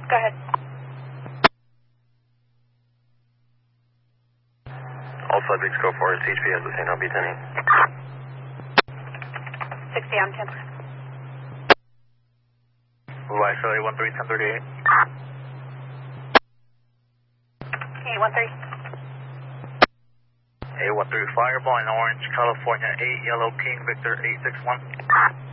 Go ahead. All subjects go for it. HPS the St. Albans 10. 60 on 10. Blue Charlie 13 1038. 813. 813 Fireball in Orange, California 8 Yellow King Victor 861.